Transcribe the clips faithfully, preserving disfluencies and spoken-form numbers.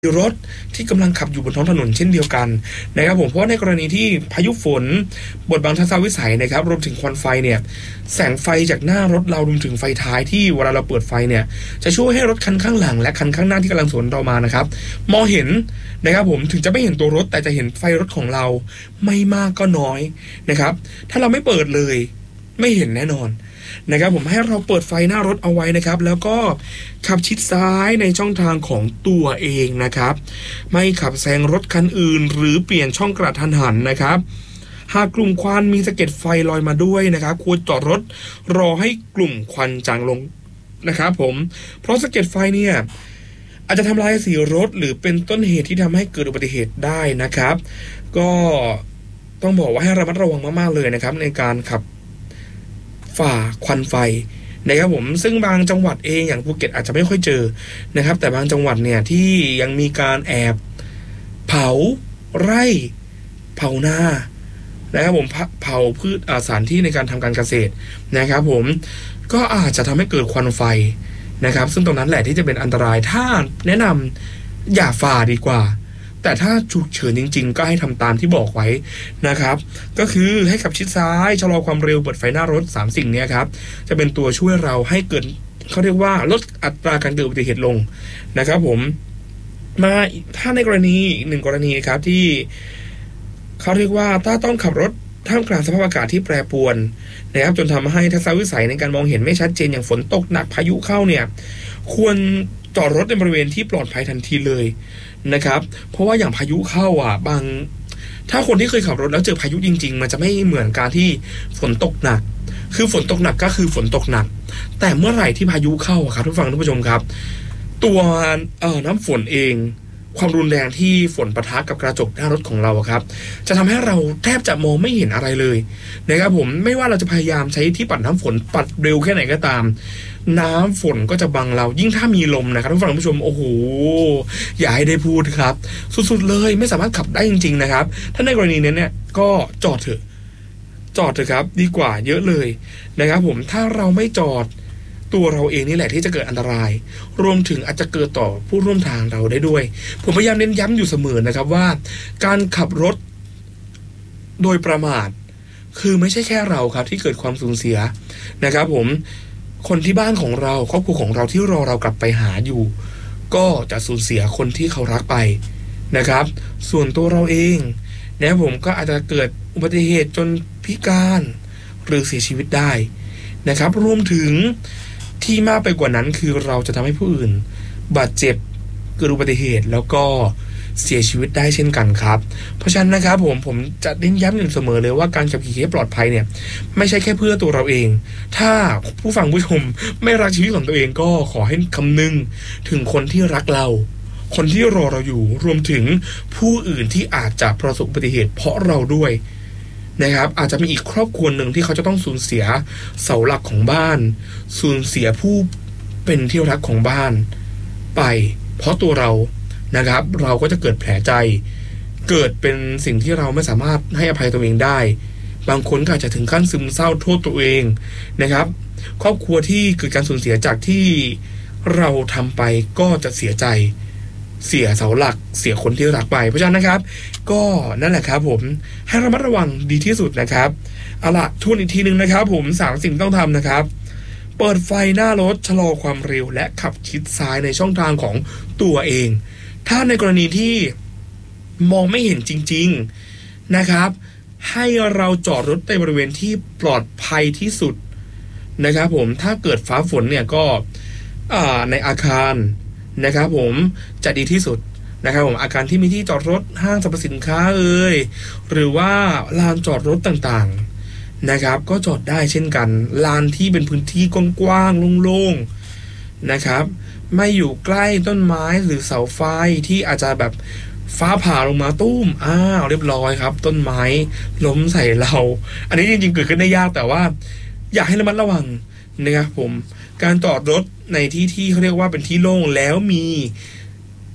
รถที่กำลังขับอยู่บนท้องถนนเช่นเดียวกันนะครับผมเพราะในกรณีที่พายุฝนบดบังทัศนวิสัยนะครับรวมถึงควันไฟเนี่ยแสงไฟจากหน้ารถเรารวมถึงไฟท้ายที่เวลาเราเปิดไฟเนี่ยจะช่วยให้รถคันข้างหลังและคันข้างหน้าที่กำลังสวนเรามานะครับมองเห็นนะครับผมถึงจะไม่เห็นตัวรถแต่จะเห็นไฟรถของเราไม่มากก็น้อยนะครับถ้าเราไม่เปิดเลยไม่เห็นแน่นอนนะครับผมให้เราเปิดไฟหน้ารถเอาไว้นะครับแล้วก็ขับชิดซ้ายในช่องทางของตัวเองนะครับไม่ขับแซงรถคันอื่นหรือเปลี่ยนช่องกระทันหันนะครับหากกลุ่มควันมีสะเก็ดไฟลอยมาด้วยนะครับควรจอดรถรอให้กลุ่มควันจางลงนะครับผมเพราะสะเก็ดไฟเนี่ยอาจจะทำลายสีรถหรือเป็นต้นเหตุที่ทำให้เกิดอุบัติเหตุได้นะครับก็ต้องบอกว่าให้ระมัดระวังมากๆเลยนะครับในการขับฝ่าควันไฟนะครับผมซึ่งบางจังหวัดเองอย่างภูเก็ตอาจจะไม่ค่อยเจอนะครับแต่บางจังหวัดเนี่ยที่ยังมีการแอบเผาไร่เผานานะครับผมเผาพืชสถานที่ในการทำการเกษตรนะครับผมก็อาจจะทำให้เกิดควันไฟนะครับซึ่งตรงนั้นแหละที่จะเป็นอันตรายถ้าแนะนำอย่าฝ่าดีกว่าแต่ถ้าฉุกเฉินจริงๆก็ให้ทำตามที่บอกไว้นะครับก็คือให้ขับชิดซ้ายชะลอความเร็วเปิดไฟหน้ารถสามสิ่งนี้ครับจะเป็นตัวช่วยเราให้เกิดเขาเรียกว่าลดอัตราการเกิดอุบัติเหตุลงนะครับผมมาถ้าในกรณีอีกหนึ่งกรณีครับที่เขาเรียกว่าถ้าต้องขับรถท่ามกลางสภาพอากาศที่แปรปรวนนะครับจนทำให้ทัศนวิสัยในการมองเห็นไม่ชัดเจนอย่างฝนตกหนักพายุเข้าเนี่ยควรจอดรถในบริเวณที่ปลอดภัยทันทีเลยนะครับเพราะว่าอย่างพายุเข้าอ่ะบางถ้าคนที่เคยขับรถแล้วเจอพายุจริงๆมันจะไม่เหมือนการที่ฝนตกหนักคือฝนตกหนักก็คือฝนตกหนักแต่เมื่อไหร่ที่พายุเข้าครับทุกฟังทุกผู้ชมครับตัวเอ่อน้ำฝนเองความรุนแรงที่ฝนปะทะกับกระจกหน้ารถของเราครับจะทำให้เราแทบจะมองไม่เห็นอะไรเลยนะครับผมไม่ว่าเราจะพยายามใช้ที่ปัดน้ำฝนปัดเร็วแค่ไหนก็ตามน้ำฝนก็จะบังเรายิ่งถ้ามีลมนะครับทุกฝั่งผู้ชมโอ้โหอย่าให้ได้พูดครับสุดๆเลยไม่สามารถขับได้จริงๆนะครับถ้าในกรณีนี้เนี่ยก็จอดเถอะจอดเถอะครับดีกว่าเยอะเลยนะครับผมถ้าเราไม่จอดตัวเราเองนี่แหละที่จะเกิดอันตรายรวมถึงอาจจะเกิดต่อผู้ร่วมทางเราได้ด้วยผมพยายามเน้นย้ำอยู่เสมอนะครับว่าการขับรถโดยประมาทคือไม่ใช่แค่เราครับที่เกิดความสูญเสียนะครับผมคนที่บ้านของเราครอบครัวของเราที่รอเรากลับไปหาอยู่ก็จะสูญเสียคนที่เขารักไปนะครับส่วนตัวเราเองนะผมก็อาจจะเกิดอุบัติเหตุจนพิการหรือเสียชีวิตได้นะครับรวมถึงที่มากไปกว่านั้นคือเราจะทำให้ผู้อื่นบาดเจ็บเกิดอุบัติเหตุแล้วก็เสียชีวิตได้เช่นกันครับเพราะฉะนั้นนะครับผมผมจะเน้นย้ำอยู่เสมอเลยว่าการขับขี่ให้ปลอดภัยเนี่ยไม่ใช่แค่เพื่อตัวเราเองถ้าผู้ฟังผู้ชมไม่รักชีวิตของตัวเองก็ขอให้คำนึงถึงคนที่รักเราคนที่รอเราอยู่รวมถึงผู้อื่นที่อาจจะประสบอุบัติเหตุเพราะเราด้วยนะครับอาจจะมีอีกครอบครัวหนึ่งที่เขาจะต้องสูญเสียเสาหลักของบ้านสูญเสียผู้เป็นที่รักของบ้านไปเพราะตัวเรานะครับเราก็จะเกิดแผลใจเกิดเป็นสิ่งที่เราไม่สามารถให้อภัยตัวเองได้บางคนก็อาจจะถึงขั้นซึมเศร้าโทษตัวเองนะครับครอบครัวที่เกิดการสูญเสียจากที่เราทำไปก็จะเสียใจเสียเสาหลักเสียคนที่รักไปเพราะฉะนั้นนะครับก็นั่นแหละครับผมให้ระมัดระวังดีที่สุดนะครับเอาล่ะทวนอีกทีนึงนะครับผมสามสิ่งต้องทำนะครับเปิดไฟหน้ารถชะลอความเร็วและขับชิดซ้ายในช่องทางของตัวเองถ้าในกรณีที่มองไม่เห็นจริงๆนะครับให้เราจอดรถในบริเวณที่ปลอดภัยที่สุดนะครับผมถ้าเกิดฟ้าฝนเนี่ยก็ในอาคารนะครับผมจะดีที่สุดนะครับผมอาคารที่มีที่จอดรถห้างสรรพสินค้าเอ่ยหรือว่าลานจอดรถต่างๆนะครับก็จอดได้เช่นกันลานที่เป็นพื้นที่กว้างๆโล่งๆนะครับไม่อยู่ใกล้ต้นไม้หรือเสาไฟที่อาจจะแบบฟ้าผ่าลงมาตุ้มอ้าวเรียบร้อยครับต้นไม้ล้มใส่เราอันนี้จริงๆเกิดขึ้นได้ยากแต่ว่าอยากให้ระมัดระวังนะครับผมการจอดรถในที่ที่เขาเรียกว่าเป็นที่โล่งแล้วมี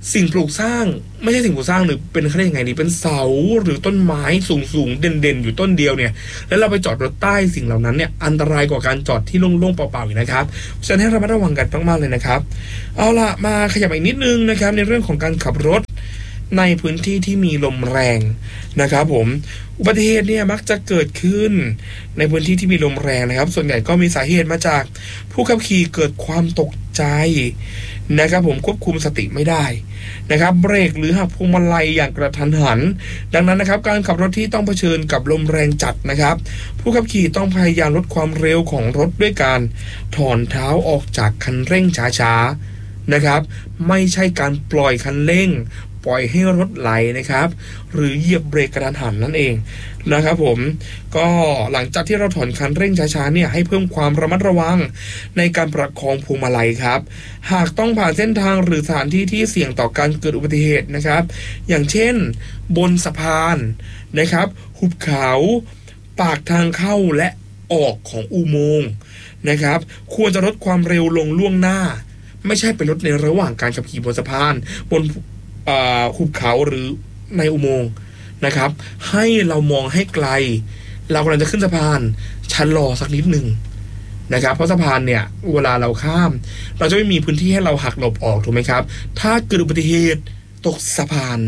สิ่งปลูกสร้างไม่ใช่สิ่งปลูกสร้างหรือเป็นเขาเรียกยังไงดีเป็นเสาหรือต้นไม้สูงๆเด่นๆอยู่ต้นเดียวเนี่ยแล้วเราไปจอดรถใต้สิ่งเหล่านั้นเนี่ยอันตรายกว่าการจอดที่โล่งๆเปล่าๆอยู่นะครับฉะนั้นให้ระมัดระวังกันมากๆเลยนะครับเอาล่ะมาขยับอีกนิดนึงนะครับในเรื่องของการขับรถในพื้นที่ที่มีลมแรงนะครับผมอุบัติเหตุเนี่ยมักจะเกิดขึ้นในพื้นที่ที่มีลมแรงนะครับส่วนใหญ่ก็มีสาเหตุมาจากผู้ขับขี่เกิดความตกใจนะครับผมควบคุมสติไม่ได้นะครับเบรกหรือหักพวงมาลัยอย่างกระทันหันดังนั้นนะครับการขับรถที่ต้องเผชิญกับลมแรงจัดนะครับผู้ขับขี่ต้องพยายามลดความเร็วของรถด้วยการถอนเท้าออกจากคันเร่งช้าๆนะครับไม่ใช่การปล่อยคันเร่งปล่อยให้รถไหลนะครับหรือเหยียบเบรกกระทันหันนั่นเองนะครับผมก็หลังจากที่เราถอนคันเร่งช้าๆเนี่ยให้เพิ่มความระมัดระวังในการประคองพวงมาลัยครับหากต้องผ่านเส้นทางหรือสถานที่ที่เสี่ยงต่อการเกิดอุบัติเหตุนะครับอย่างเช่นบนสะพานนะครับหุบเขาปากทางเข้าและออกของอุโมงค์นะครับควรจะลดความเร็วลงล่วงหน้าไม่ใช่ไปลดในระหว่างการขับขี่บนสะพานบนหุบเขาหรือในอุโมงค์นะครับให้เรามองให้ไกลเรากำลังจะขึ้นสะพานชะลอสักนิดหนึ่งนะครับเพราะสะพานเนี่ยเวลาเราข้ามเราจะไม่มีพื้นที่ให้เราหักหลบออกถูกไหมครับถ้าเกิดอุบัติเหตุตกสะพาน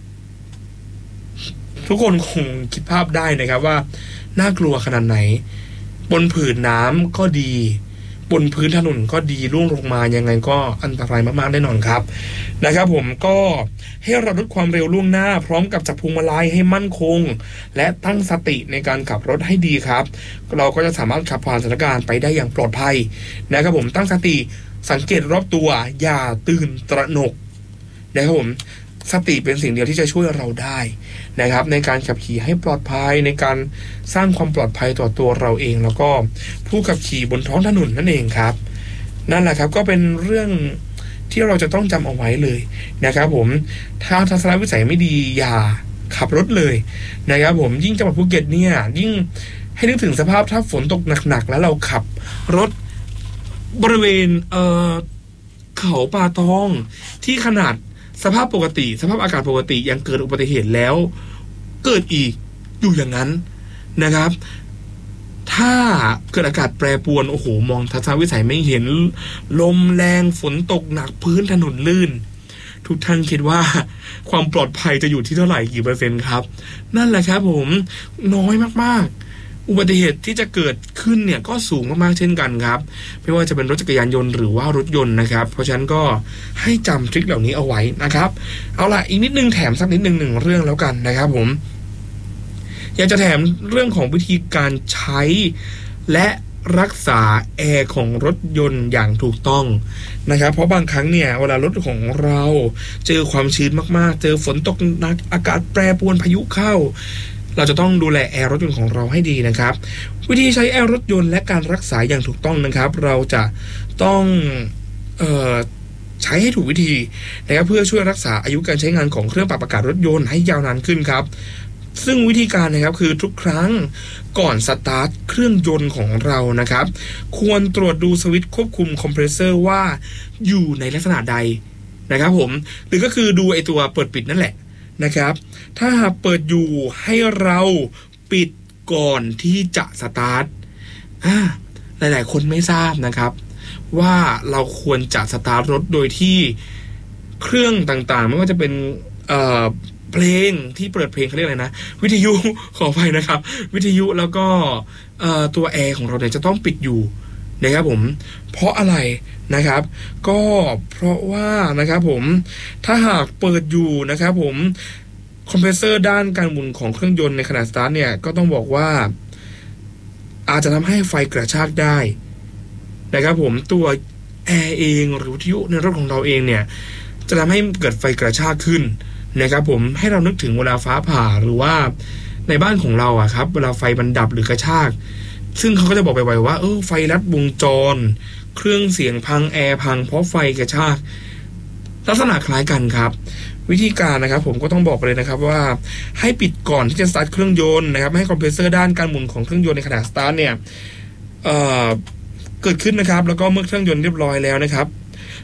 ทุกคนคงคิดภาพได้นะครับว่าน่ากลัวขนาดไหนบนผืนน้ำก็ดีบนพื้นถนนก็ดีร่วงลงมายังไงก็อันตรายมากๆแน่นอนครับนะครับผมก็ให้เราลดความเร็วล่วงหน้าพร้อมกับจับพวงมาลัยให้มั่นคงและตั้งสติในการขับรถให้ดีครับเราก็จะสามารถขับผ่านสถานการณ์ไปได้อย่างปลอดภัยนะครับผมตั้งสติสังเกตรอบตัวอย่าตื่นตระหนกนะครับผมสติเป็นสิ่งเดียวที่จะช่วยเราได้นะครับในการขับขี่ให้ปลอดภัยในการสร้างความปลอดภัยต่อตัวเราเองแล้วก็ผู้ขับขี่บนท้องถนนนั่นเองครับนั่นแหละครับก็เป็นเรื่องที่เราจะต้องจำเอาไว้เลยนะครับผมถ้าทัศนวิสัยไม่ดีอย่าขับรถเลยนะครับผมยิ่งจังหวัดภูเก็ตเนี่ยยิ่งให้นึกถึงสภาพถ้าฝนตกหนักๆแล้วเราขับรถบริเวณเอ่อเขาป่าตองที่ขนาดสภาพปกติสภาพอากาศปกติยังเกิดอุบัติเหตุแล้วเกิดอีกอยู่อย่างนั้นนะครับถ้าเกิดอากาศแปรปรวนโอ้โหมองทัศนวิสัยไม่เห็นลมแรงฝนตกหนักพื้นถนนลื่นทุกท่านคิดว่าความปลอดภัยจะอยู่ที่เท่าไหร่กี่เปอร์เซ็นต์ครับนั่นแหละครับผมน้อยมากๆอุบัติเหตุที่จะเกิดขึ้นเนี่ยก็สูงมากๆเช่นกันครับไม่ว่าจะเป็นรถจักรยานยนต์หรือว่ารถยนต์นะครับเพราะฉะนั้นก็ให้จำทริคเหล่านี้เอาไว้นะครับเอาล่ะอีกนิดนึงแถมสักนิดนึงหนึ่งเรื่องแล้วกันนะครับผมอยากจะแถมเรื่องของวิธีการใช้และรักษาแอร์ของรถยนต์อย่างถูกต้องนะครับเพราะบางครั้งเนี่ยเวลารถของเราเจอความชื้นมากๆเจอฝนตกหนักอากาศแปรปรวนพายุเข้าเราจะต้องดูแลแอร์รถยนต์ของเราให้ดีนะครับวิธีใช้แอร์รถยนต์และการรักษาอย่างถูกต้องนะครับเราจะต้องเอ่อใช้ให้ถูกวิธีนะครับเพื่อช่วยรักษาอายุการใช้งานของเครื่องปรับอากาศรถยนต์ให้ยาวนานขึ้นครับซึ่งวิธีการนะครับคือทุกครั้งก่อนสตาร์ทเครื่องยนต์ของเรานะครับควรตรวจดูสวิตช์ควบคุมคอมเพรสเซอร์ว่าอยู่ในลักษณะใดนะครับผมหรือก็คือดูไอตัวเปิดปิดนั่นแหละนะครับถ้าหากเปิดอยู่ให้เราปิดก่อนที่จะสตาร์ทอ่าหลายๆคนไม่ทราบนะครับว่าเราควรจะสตาร์ทรถโดยที่เครื่องต่างๆไม่ว่าจะเป็นเอ่อเพลงที่เปิดเพลงเขาเรียกอะไรนะวิทยุขออภัยนะครับวิทยุแล้วก็เอ่อตัวแอร์ของเราเนี่ยจะต้องปิดอยู่นะครับผมเพราะอะไรนะครับก็เพราะว่านะครับผมถ้าหากเปิดอยู่นะครับผมคอมเพรสเซอร์ด้านการหมุนของเครื่องยนต์ในขณะสตาร์ทเนี่ยก็ต้องบอกว่าอาจจะทำให้ไฟกระชากได้นะครับผมตัวแอร์เองหรือวิทยุในรถของเราเองเนี่ยจะทำให้เกิดไฟกระชากขึ้นนะครับผมให้เรานึกถึงเวลาฟ้าผ่าหรือว่าในบ้านของเราอะครับเวลาไฟมันดับหรือกระชากซึ่งเขาก็จะบอกไปๆว่าเออไฟลัดวงจรเครื่องเสียงพังแอร์พังเพราะไฟกระชากลักษณะคล้ายกันครับวิธีการนะครับผมก็ต้องบอกเลยนะครับว่าให้ปิดก่อนที่จะสตาร์ทเครื่องยนต์นะครับให้คอมเพรสเซอร์ด้านการหมุนของเครื่องยนต์ในขณะสตาร์ทเนี่ยเอ่อเกิดขึ้นนะครับแล้วก็เมื่อเครื่องยนต์เรียบร้อยแล้วนะครับ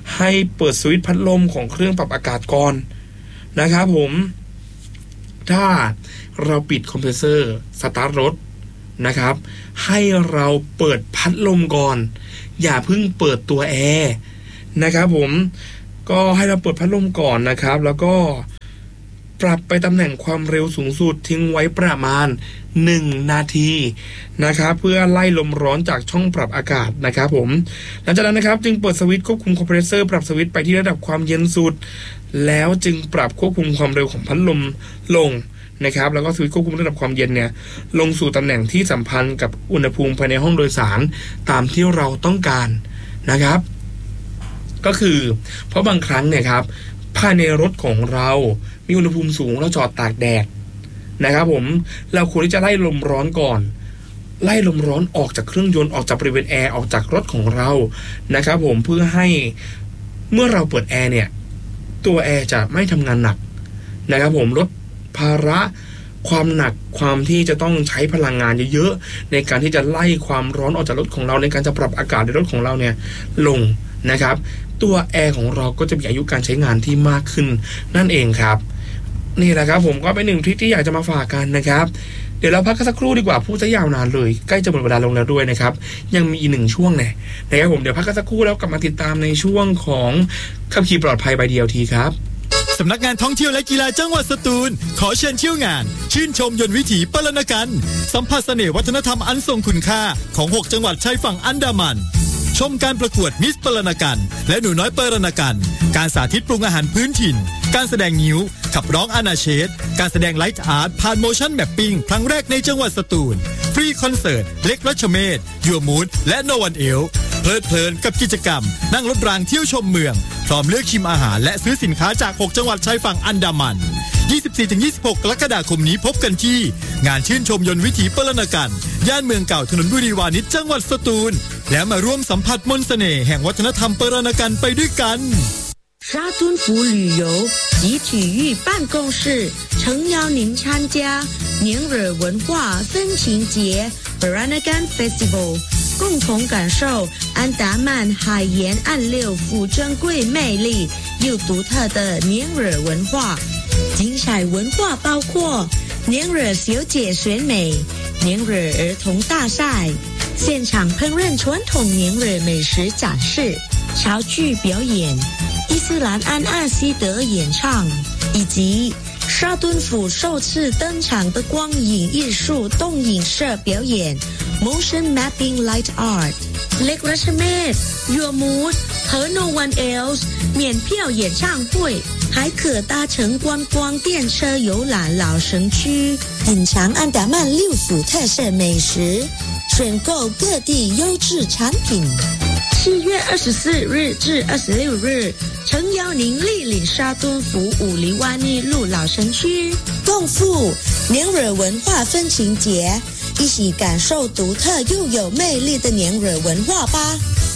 ให้เปิดสวิตช์พัดลมของเครื่องปรับอากาศก่อนนะครับผมถ้าเราปิดคอมเพรสเซอร์สตาร์ทรถนะครับให้เราเปิดพัดลมก่อนอย่าเพิ่งเปิดตัวแอร์นะครับผมก็ให้เราเปิดพัดลมก่อนนะครับแล้วก็ปรับไปตำแหน่งความเร็วสูงสุดทิ้งไว้ประมาณหนึ่งนาทีนะครับเพื่อไล่ลมร้อนจากช่องปรับอากาศนะครับผมหลังจากนั้นนะครับจึงเปิดสวิตช์ควบคุมคอมเพรสเซอร์ปรับสวิตช์ไปที่ระดับความเย็นสุดแล้วจึงปรับควบคุมความเร็วของพัดลมลงนะครับแล้วก็สวิตช์ควบคุมระดับความเย็นเนี่ยลงสู่ตำแหน่งที่สัมพันธ์กับอุณหภูมิภายในห้องโดยสารตามที่เราต้องการนะครับก็คือเพราะบางครั้งเนี่ยครับภายในรถของเรามีอุณหภูมิสูงเราจอดตากแดดนะครับผมเราควรที่จะไล่ลมร้อนก่อนไล่ลมร้อนออกจากเครื่องยนต์ออกจากบริเวณแอร์ออกจากรถของเรานะครับผมเพื่อให้เมื่อเราเปิดแอร์เนี่ยตัวแอร์จะไม่ทำงานหนักนะครับผมลดภาระความหนักความที่จะต้องใช้พลังงานเยอะๆในการที่จะไล่ความร้อนออกจากรถของเราในการจะปรับอากาศในรถของเราเนี่ยลงนะครับตัวแอร์ของเราก็จะมีอายุการใช้งานที่มากขึ้นนั่นเองครับนี่แหละครับผมก็เป็นหนึ่งทริคที่อยากจะมาฝากกันนะครับเดี๋ยวเราพักกันสักครู่ดีกว่าพูดซะยาวนานเลยใกล้จะหมดเวลาลงแล้วด้วยนะครับยังมีอีกหนึ่งช่วงเนี่ยนะครับผมเดี๋ยวพักกันสักครู่แล้วกลับมาติดตามในช่วงของขับขี่ปลอดภัยใบเดียวทีครับสำนักงานท่องเที่ยวและกีฬาจังหวัดสตูลขอเชิญเที่ยวงานชื่นชมยนต์วิถีปรณกันสัมผัสเสน่ห์วัฒนธรรมอันทรงคุณค่าของหกจังหวัดชายฝั่งอันดามันชมการประกวดมิสปรณกันและหนูน้อยปรณกันการสาธิตปรุงอาหารพื้นถิ่นการแสดงงิ้วขับร้องอาณาเชตการแสดงไลท์อาร์ตผ่านโมชั่นแมปปิ้งครั้งแรกในจังหวัดสตูลฟรีคอนเสิร์ตเล็กรัชเมธยัวมูดและโนวันเอลเพลิดเพลินกับกิจกรรมนั่งรถรางเที่ยวชมเมืองพร้อมเลือกชิมอาหารและซื้อสินค้าจากหกจังหวัดชายฝั่งอันดามัน ยี่สิบสี่ถึงยี่สิบหก กรกฎาคมนี้พบกันที่งานชื่นชมยนต์วิถีปรณกันย่านเมืองเก่าถนนบุรีวานิชจังหวัดสตูลแล้วมาร่วมสัมผัสมนต์เสน่ห์แห่งวัฒนธรรมปรณกันไปด้วยกัน沙墩府旅游及体育办公室诚邀您参加年惹文化分情节 Peranakan Festival 共同感受安达曼海沿岸六府珍贵魅力又独特的年惹文化精彩文化包括年惹小姐选美年惹儿童大赛现场烹饪传统年惹美食展示潮剧表演伊斯兰安阿西德演唱以及沙墩府首次登场的光影艺术动影社表演 Motion Mapping Light Art Lake Rashmed Your Mood 和 No One Else 免票演唱会还可搭乘观光电车游览老城区品尝安达曼六府特色美食选购各地优质产品七月二十四日至二十六日诚邀您莅临沙墩府五里湾逆路老城区共赴年惹文化分情节一起感受独特又有魅力的年惹文化吧